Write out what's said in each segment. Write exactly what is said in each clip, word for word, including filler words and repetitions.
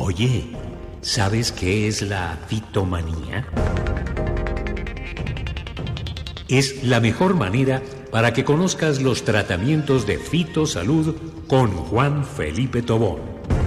Oye, ¿sabes qué es la fitomanía? Es la mejor manera para que conozcas los tratamientos de fitosalud con Juan Felipe Tobón.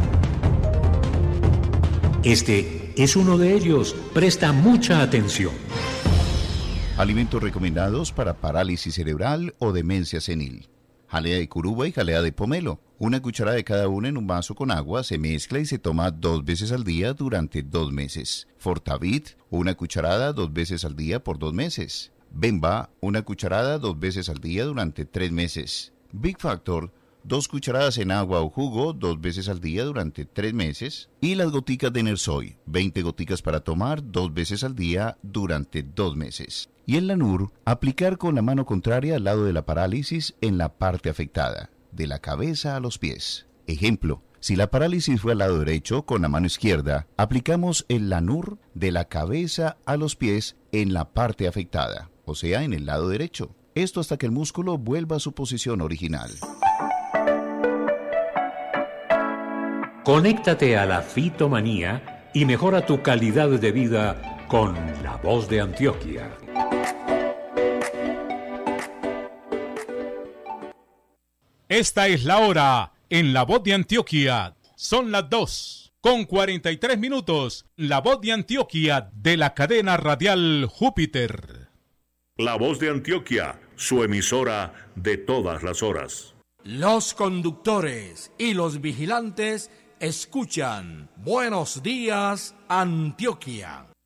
Este es uno de ellos. Presta mucha atención. Alimentos recomendados para parálisis cerebral o demencia senil. Jalea de curuba y jalea de pomelo. Una cucharada de cada una en un vaso con agua, se mezcla y se toma dos veces al día durante dos meses. Fortavit, una cucharada dos veces al día por dos meses. Bemba, una cucharada dos veces al día durante tres meses. Big Factor, dos cucharadas en agua o jugo dos veces al día durante tres meses. Y las goticas de Nersoy, veinte goticas para tomar dos veces al día durante dos meses. Y el Lanur, aplicar con la mano contraria al lado de la parálisis en la parte afectada, de la cabeza a los pies. Ejemplo, si la parálisis fue al lado derecho, con la mano izquierda, aplicamos el Lanur de la cabeza a los pies en la parte afectada, o sea, en el lado derecho. Esto hasta que el músculo vuelva a su posición original. Conéctate a la fitomanía y mejora tu calidad de vida con La Voz de Antioquia. Esta es la hora en La Voz de Antioquia. Son las dos con cuarenta y tres minutos. La Voz de Antioquia de la cadena radial Júpiter. La Voz de Antioquia, su emisora de todas las horas. Los conductores y los vigilantes escuchan Buenos Días, Antioquia.